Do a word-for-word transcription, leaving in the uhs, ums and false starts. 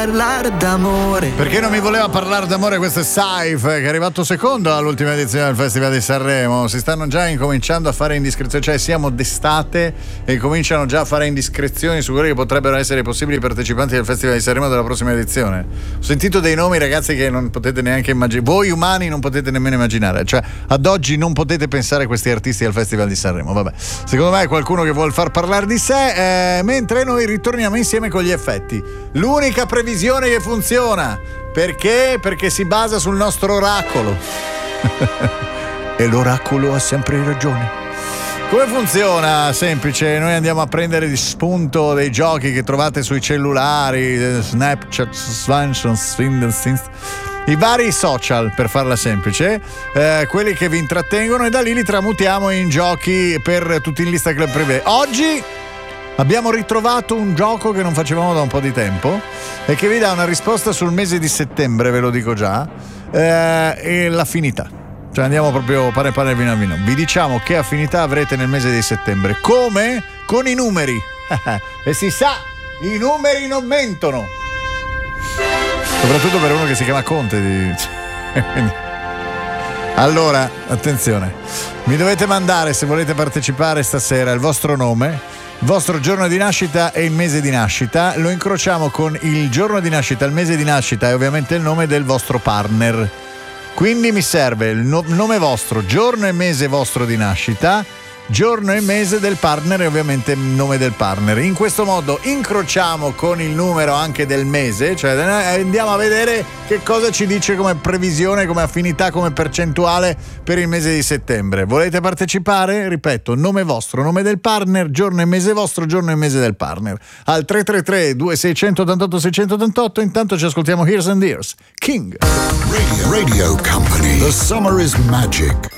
parlare d'amore. Perché non mi voleva parlare d'amore? Questo è Saif, che è arrivato secondo all'ultima edizione del Festival di Sanremo. Si stanno già incominciando a fare indiscrezioni, cioè siamo d'estate e cominciano già a fare indiscrezioni su quelli che potrebbero essere i possibili partecipanti del Festival di Sanremo della prossima edizione. Ho sentito dei nomi, ragazzi, che non potete neanche immaginare. Voi umani non potete nemmeno immaginare. Cioè, ad oggi non potete pensare a questi artisti al Festival di Sanremo. Vabbè, secondo me è qualcuno che vuol far parlare di sé, eh, mentre noi ritorniamo insieme con gli effetti. L'unica previsione che funziona. Perché? Perché si basa sul nostro oracolo. E l'oracolo ha sempre ragione. Come funziona? Semplice, noi andiamo a prendere di spunto dei giochi che trovate sui cellulari, Snapchat, i vari social, per farla semplice, eh, quelli che vi intrattengono, e da lì li tramutiamo in giochi per tutti in lista club privé. Oggi abbiamo ritrovato un gioco che non facevamo da un po' di tempo e che vi dà una risposta sul mese di settembre, ve lo dico già, eh, e l'affinità. Cioè andiamo proprio pane pane vino vino. Vi diciamo che affinità avrete nel mese di settembre. Come? Con i numeri. E si sa, i numeri non mentono. Soprattutto per uno che si chiama Conte. Di... Allora, attenzione. Mi dovete mandare, se volete partecipare stasera, il vostro nome, il vostro giorno di nascita e il mese di nascita. Lo incrociamo con il giorno di nascita, il mese di nascita e ovviamente il nome del vostro partner. Quindi mi serve il no- nome vostro, giorno e mese vostro di nascita, giorno e mese del partner e ovviamente il nome del partner. In questo modo incrociamo con il numero anche del mese, cioè andiamo a vedere che cosa ci dice come previsione, come affinità, come percentuale per il mese di settembre. Volete partecipare? Ripeto, nome vostro, nome del partner, giorno e mese vostro, giorno e mese del partner. Al tre tre tre due sei otto otto sei otto otto. Intanto ci ascoltiamo Hears and Ears, King. Radio, Radio Company. The summer is magic.